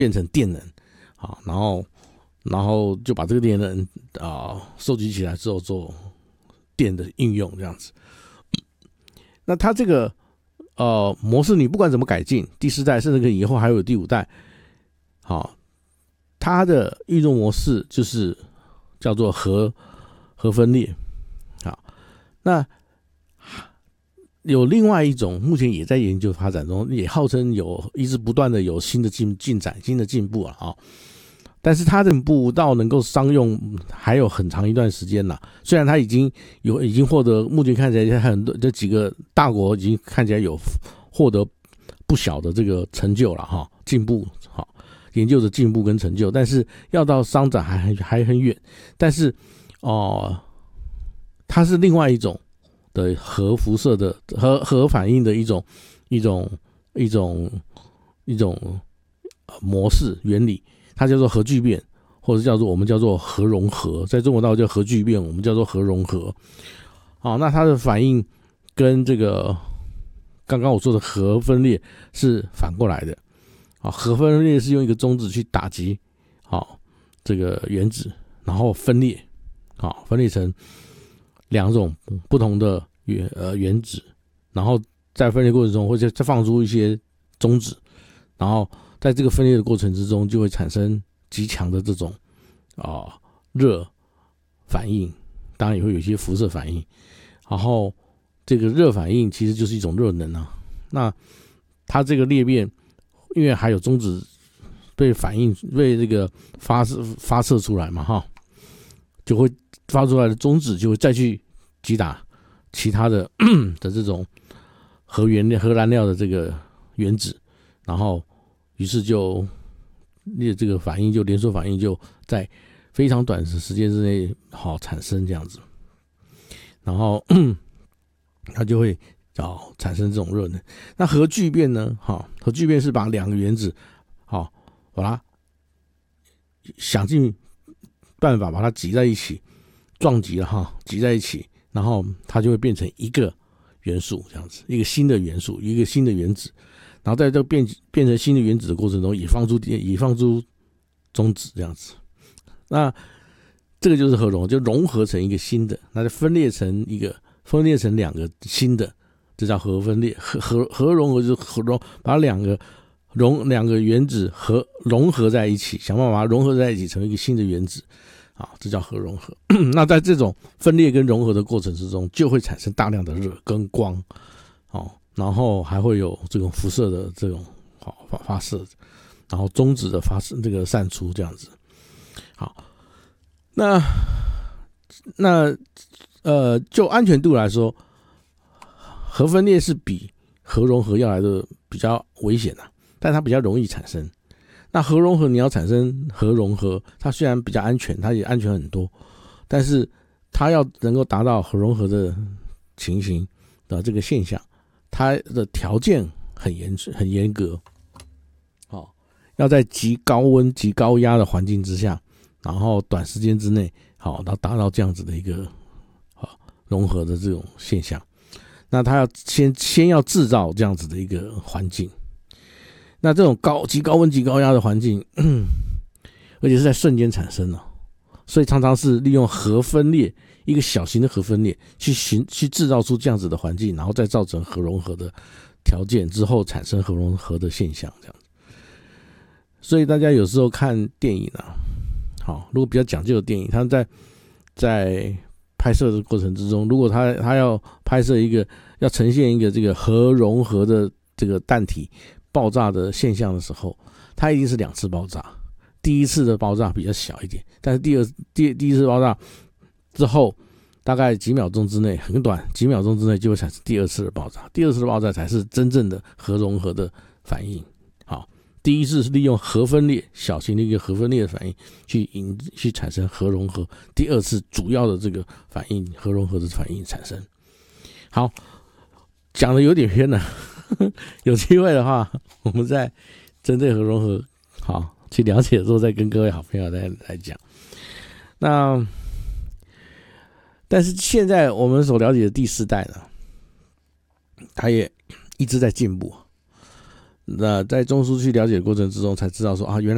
变成电能，好，然后就把这个电能收集起来之后做电的应用这样子。那它这个模式你不管怎么改进，第4代甚至以后还有第5代，好，它的运作模式就是叫做核分裂。好，那有另外一种目前也在研究发展中，也号称一直不断的有新的进展、新的进步但是它的进步到能够商用还有很长一段时间了。虽然它已经获得，目前看起来很多这几个大国已经看起来有获得不小的这个成就了进步研究的进步跟成就，但是要到商转还很远。但是它是另外一种的核辐射的核反应的一种模式原理，它叫做核聚变，或者我们叫做核融合，在中国大陆叫核聚变，我们叫做核融合。好，那它的反应跟这个刚刚我说的核分裂是反过来的。核分裂是用一个中子去打击这个原子，然后分裂成2种不同的原子，然后在分裂过程中会再放出一些中子，然后在这个分裂的过程之中就会产生极强的这种热反应，当然也会有一些辐射反应。然后这个热反应其实就是一种热能那它这个裂变因为还有中子被这个发射出来嘛就会发出来的中子就会再去击打其他的这种核燃料的这个原子，然后于是就这个反应就连锁反应就在非常短的时间之内产生这样子，然后它就会产生这种热能。那核聚变呢？核聚变是把2个原子把它想尽办法把它挤在一起，撞击了挤在一起，然后它就会变成一个元素这样子，一个新的元素，一个新的原子，然后在这变成新的原子的过程中也放出中子这样子。那这个就是核融合，就融合成一个新的，那就分裂成2个新的，这叫核分裂。核融合就是把2个原子融合在一起，想办法把它融合在一起成为一个新的原子这叫核融合。那在这种分裂跟融合的过程之中，就会产生大量的热跟光然后还会有这种辐射的这种发射，然后中子的这个散出这样子。好，那就安全度来说，核分裂是比核融合要来的比较危险但它比较容易产生。那核融合你要产生核融合，它虽然比较安全，它也安全很多，但是它要能够达到核融合的情形的这个现象，它的条件很严格要在极高温极高压的环境之下，然后短时间之内然后达到这样子的一个融合的这种现象。那它要先要制造这样子的一个环境，那这种极高温极高压的环境而且是在瞬间产生所以常常是利用核分裂，一个小型的核分裂去制造出这样子的环境，然后再造成核融合的条件之后产生核融合的现象这样。所以大家有时候看电影如果比较讲究的电影，他在拍摄的过程之中，如果他要拍摄要呈现一个这个核融合的这个弹体爆炸的现象的时候，它一定是2次爆炸。第一次的爆炸比较小一点，但是第一次爆炸之后大概几秒钟之内，很短，几秒钟之内就会产生第2次的爆炸。第2次的爆炸才是真正的核融合的反应。第一次是利用核分裂，小型的一个核分裂的反应去产生核融合，第2次主要的这个反应，核融合的反应产生。好，讲的有点偏了有机会的话我们再针对核融合去了解之后再跟各位好朋友来讲。那但是现在我们所了解的第4代呢，它也一直在进步。那在中枢去了解的过程之中才知道说原来